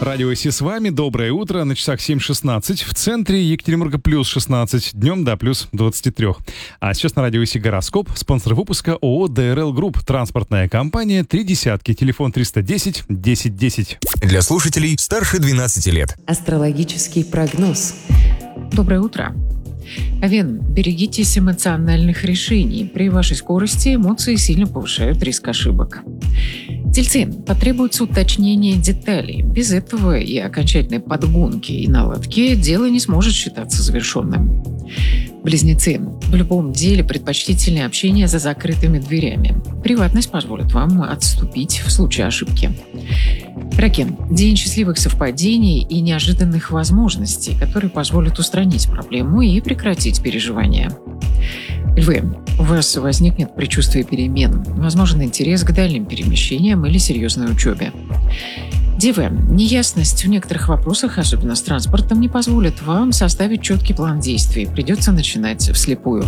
Радио Си с вами. Доброе утро. На часах 7:16. В центре Екатеринбурга плюс 16. Днем до плюс 23. А сейчас на Радио Си гороскоп. Спонсор выпуска ООО ДРЛ Групп. Транспортная компания 3 десятки. Телефон 310 10 10. Для слушателей старше 12 лет. Астрологический прогноз. Доброе утро. Овен, берегитесь эмоциональных решений. При вашей скорости эмоции сильно повышают риск ошибок. Тельцы, потребуется уточнение деталей. Без этого и окончательной подгонки и наладки дело не сможет считаться завершенным. Близнецы, в любом деле предпочтительнее общение за закрытыми дверями. Приватность позволит вам отступить в случае ошибки. Раки, день счастливых совпадений и неожиданных возможностей, которые позволят устранить проблему и прекратить переживания. Львы, у вас возникнет предчувствие перемен, возможен интерес к дальним перемещениям или серьезной учебе. Девы, неясность в некоторых вопросах, особенно с транспортом, не позволит вам составить четкий план действий. Придется начинать вслепую.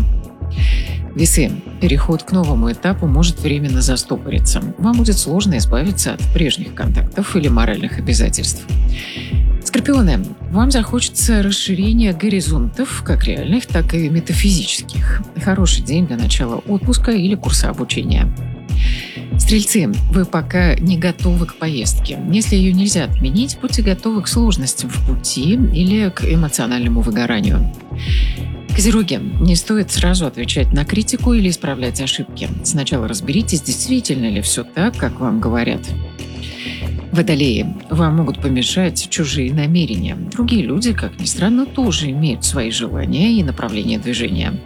Весы, переход к новому этапу может временно застопориться. Вам будет сложно избавиться от прежних контактов или моральных обязательств. Скорпионы, вам захочется расширения горизонтов, как реальных, так и метафизических. Хороший день для начала отпуска или курса обучения. Стрельцы, вы пока не готовы к поездке. Если ее нельзя отменить, будьте готовы к сложностям в пути или к эмоциональному выгоранию. Козероги, не стоит сразу отвечать на критику или исправлять ошибки. Сначала разберитесь, действительно ли все так, как вам говорят. Водолеи, вам могут помешать чужие намерения. Другие люди, как ни странно, тоже имеют свои желания и направления движения.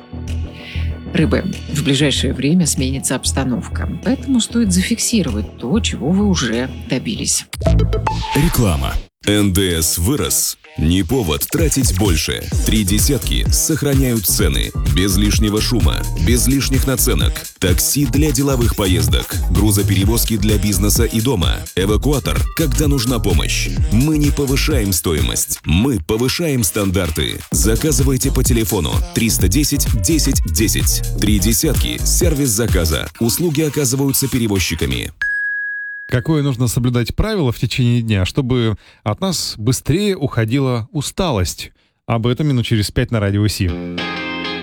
Рыбы, в ближайшее время сменится обстановка, поэтому стоит зафиксировать то, чего вы уже добились. Реклама. НДС вырос. Не повод тратить больше. 3 десятки сохраняют цены. Без лишнего шума, без лишних наценок. Такси для деловых поездок. Грузоперевозки для бизнеса и дома. Эвакуатор, когда нужна помощь. Мы не повышаем стоимость. Мы повышаем стандарты. Заказывайте по телефону 310 10 10. 3 десятки. Сервис заказа. Услуги оказываются перевозчиками. Какое нужно соблюдать правило в течение дня, чтобы от нас быстрее уходила усталость? Об этом минут через 5 на Радио Си.